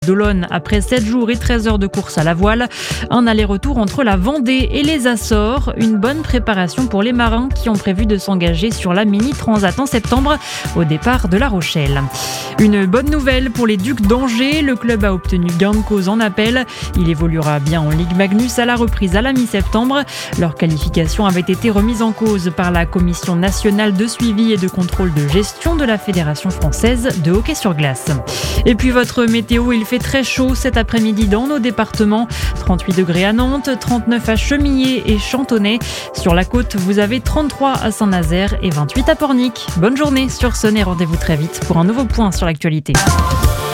d'Olonne après 7 jours et 13 heures de course à la voile. Un aller-retour entre la Vendée et les Açores. Une bonne préparation pour les marins qui ont prévu de s'engager sur la Mini Transat en septembre au départ de La Rochelle. Une bonne nouvelle pour les Ducs d'Angers. Le club a obtenu gain de cause en appel. Il évoluera bien en Ligue Magnus à la reprise à la mi-septembre. Leur qualification avait été remise en cause par la Commission nationale de suivi et de contrôle de gestion de la Fédération française de hockey sur glace. Et puis votre météo, il fait très chaud cet après-midi dans nos départements. 38 degrés à Nantes, 39 à Chemillé et Chantonnay. Sur la côte, vous avez 33 à Saint-Nazaire et 28 à Pornic. Bonne journée sur Sun et rendez-vous très vite pour un nouveau point sur l'actualité.